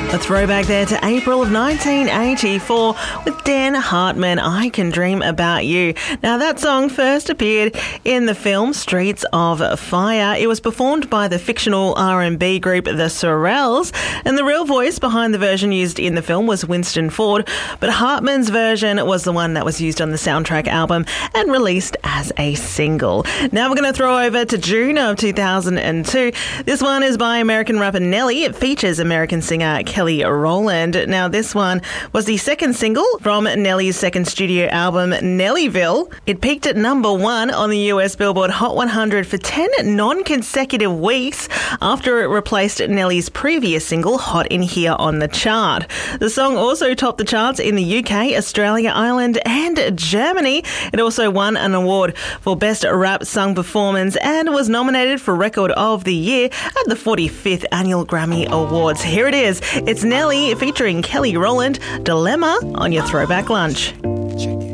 A throwback there to April of 1984 with Dan Hartman, I Can Dream About You. Now, that song first appeared in the film Streets of Fire. It was performed by the fictional R&B group The Sorrells, and the real voice behind the version used in the film was Winston Ford, but Hartman's version was the one that was used on the soundtrack album and released as a single. Now we're going to throw over to June of 2002. This one is by American rapper Nelly. It features American singer Kelly Rowland. Now, this one was the second single from Nelly's second studio album, Nellyville. It peaked at number 1 on the US Billboard Hot 100 for 10 non-consecutive weeks after it replaced Nelly's previous single, Hot in Here, on the chart. The song also topped the charts in the UK, Australia, Ireland, and Germany. It also won an award for Best Rap Sung Performance and was nominated for Record of the Year at the 45th Annual Grammy Awards. Here it is. It's Nelly featuring Kelly Rowland, Dilemma, on your Throwback Lunch.